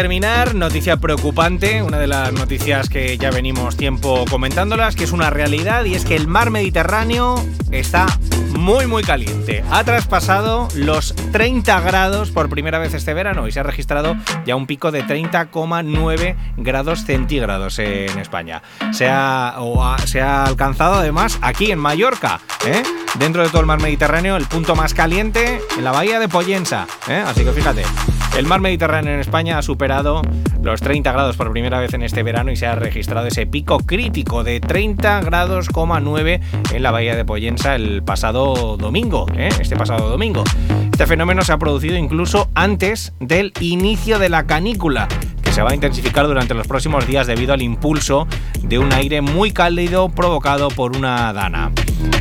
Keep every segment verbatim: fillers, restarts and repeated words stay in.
Terminar, noticia preocupante, una de las noticias que ya venimos tiempo comentándolas, que es una realidad, y es que el mar Mediterráneo está muy muy caliente. Ha traspasado los treinta grados por primera vez este verano y se ha registrado ya un pico de treinta coma nueve grados centígrados en España. Se ha, o ha, se ha alcanzado además aquí en Mallorca, ¿eh? Dentro de todo el mar Mediterráneo, el punto más caliente en la bahía de Pollensa, ¿eh? Así que fíjate, el mar Mediterráneo en España ha superado los treinta grados por primera vez en este verano y se ha registrado ese pico crítico de treinta grados coma nueve en la bahía de Pollensa el pasado domingo, ¿eh? Este pasado domingo. Este fenómeno se ha producido incluso antes del inicio de la canícula, que se va a intensificar durante los próximos días debido al impulso de un aire muy cálido provocado por una dana.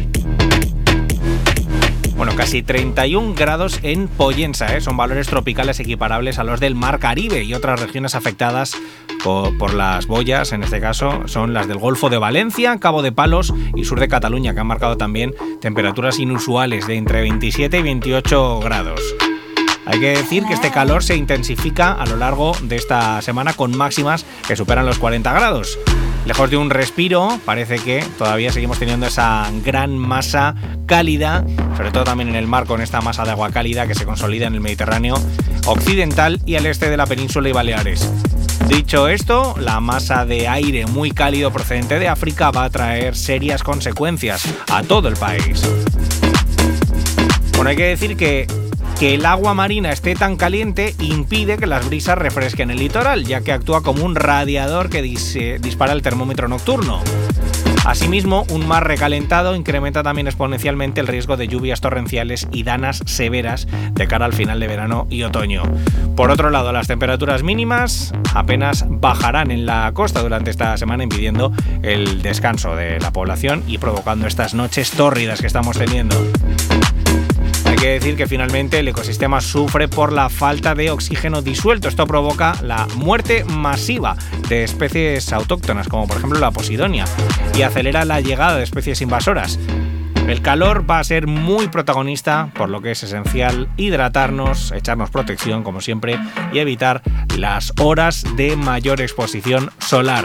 Bueno, casi treinta y un grados en Pollensa, ¿eh? Son valores tropicales equiparables a los del Mar Caribe, y otras regiones afectadas por, por las boyas, en este caso, son las del Golfo de Valencia, Cabo de Palos y sur de Cataluña, que han marcado también temperaturas inusuales de entre veintisiete y veintiocho grados. Hay que decir que este calor se intensifica a lo largo de esta semana con máximas que superan los cuarenta grados. Lejos de un respiro, parece que todavía seguimos teniendo esa gran masa cálida, sobre todo también en el mar, con esta masa de agua cálida que se consolida en el Mediterráneo occidental y al este de la península y Baleares. Dicho esto, la masa de aire muy cálido procedente de África va a traer serias consecuencias a todo el país. Bueno, hay que decir que Que el agua marina esté tan caliente impide que las brisas refresquen el litoral, ya que actúa como un radiador que dis- dispara el termómetro nocturno. Asimismo, un mar recalentado incrementa también exponencialmente el riesgo de lluvias torrenciales y danas severas de cara al final de verano y otoño. Por otro lado, las temperaturas mínimas apenas bajarán en la costa durante esta semana, impidiendo el descanso de la población y provocando estas noches tórridas que estamos teniendo. Hay que decir que finalmente el ecosistema sufre por la falta de oxígeno disuelto. Esto provoca la muerte masiva de especies autóctonas, como por ejemplo la posidonia, y acelera la llegada de especies invasoras. El calor va a ser muy protagonista, por lo que es esencial hidratarnos, echarnos protección, como siempre, y evitar las horas de mayor exposición solar.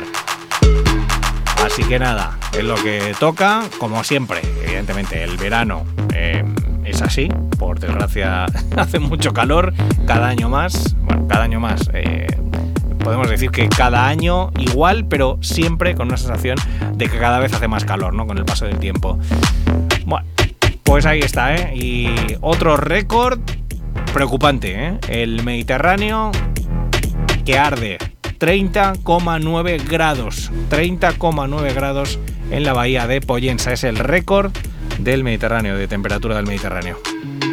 Así que nada, es lo que toca, como siempre. Evidentemente, el verano eh, es así, por desgracia hace mucho calor, cada año más, bueno, cada año más, eh, podemos decir que cada año igual, pero siempre con una sensación de que cada vez hace más calor, ¿no? Con el paso del tiempo. Bueno, pues ahí está, ¿eh? Y otro récord preocupante, ¿eh? El Mediterráneo que arde. treinta coma nueve grados, treinta coma nueve grados en la bahía de Pollensa. Es el récord del Mediterráneo, de temperatura del Mediterráneo.